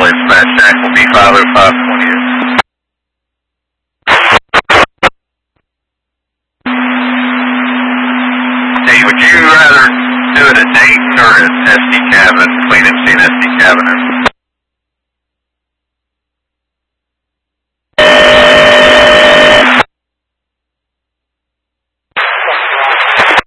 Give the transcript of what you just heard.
Charlie Smash Jack will be 50528. Hey, would you rather do it at Dayton or at SD Cabin, between MC and SD Cabin?